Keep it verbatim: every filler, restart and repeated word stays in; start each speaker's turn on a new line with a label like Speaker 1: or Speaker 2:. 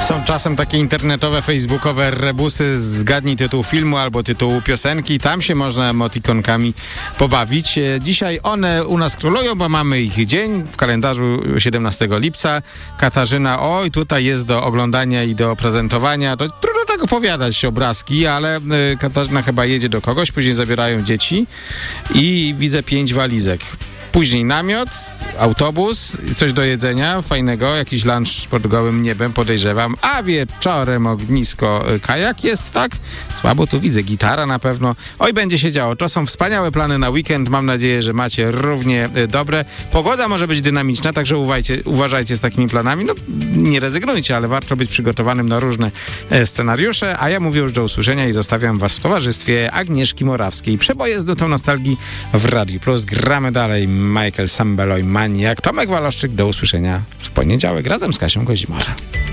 Speaker 1: Są czasem takie internetowe, facebookowe rebusy, zgadnij tytuł filmu albo tytuł piosenki. Tam się można emotikonkami pobawić. Dzisiaj one u nas królują, bo mamy ich dzień w kalendarzu siedemnastego lipca. Katarzyna, oj, tutaj jest do oglądania i do prezentowania. To trudno tak opowiadać obrazki, ale Katarzyna chyba jedzie do kogoś, później zabierają dzieci i widzę pięć walizek. Później namiot, autobus, coś do jedzenia fajnego, jakiś lunch pod gołym niebem, podejrzewam, a wieczorem ognisko, kajak jest, tak? Słabo tu widzę, gitara na pewno. Oj, będzie się działo. To są wspaniałe plany na weekend. Mam nadzieję, że macie równie dobre. Pogoda może być dynamiczna, także uwajcie, uważajcie z takimi planami. No, nie rezygnujcie, ale warto być przygotowanym na różne scenariusze. A ja mówię już do usłyszenia i zostawiam was w towarzystwie Agnieszki Morawskiej. Przeboje z nutą nostalgii w Radiu Plus. Gramy dalej. Michael Sambello i Maniak. Tomek Waloszczyk, do usłyszenia w poniedziałek razem z Kasią Kozimorza.